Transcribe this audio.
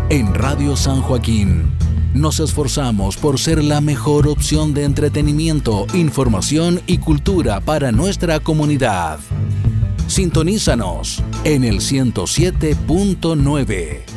En Radio San Joaquín nos esforzamos por ser la mejor opción de entretenimiento, información y cultura para nuestra comunidad. Sintonízanos en el 107.9.